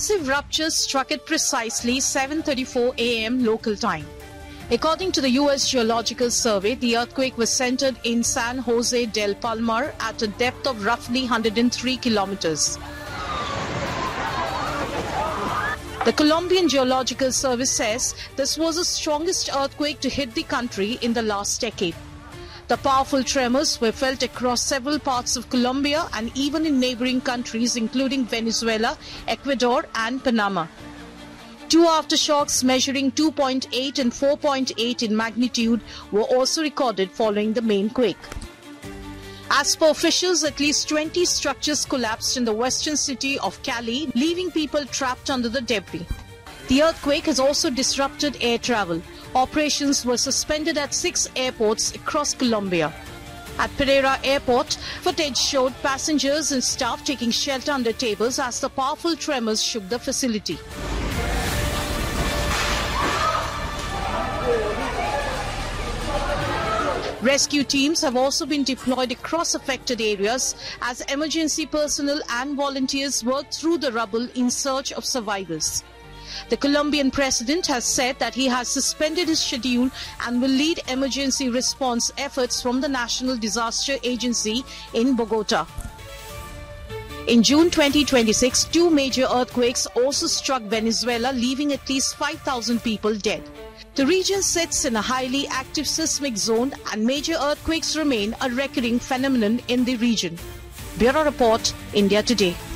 massive rupture struck at precisely 7:34 a.m. local time. According to the U.S. Geological Survey, the earthquake was centered in San Jose del Palmar at a depth of roughly 103 kilometers. The Colombian Geological Service says this was the strongest earthquake to hit the country in the last decade. The powerful tremors were felt across several parts of Colombia and even in neighboring countries including Venezuela, Ecuador and Panama. Two aftershocks measuring 2.8 and 4.8 in magnitude were also recorded following the main quake. As per officials, at least 20 structures collapsed in the western city of Cali, leaving people trapped under the debris. The earthquake has also disrupted air travel. Operations were suspended at 6 airports across Colombia. At Pereira Airport, footage showed passengers and staff taking shelter under tables as the powerful tremors shook the facility. Rescue teams have also been deployed across affected areas as emergency personnel and volunteers work through the rubble in search of survivors. The Colombian president has said that he has suspended his schedule and will lead emergency response efforts from the National Disaster Agency in Bogota. In June 2026, two major earthquakes also struck Venezuela, leaving at least 5,000 people dead. The region sits in a highly active seismic zone and major earthquakes remain a recurring phenomenon in the region. Bureau Report, India Today.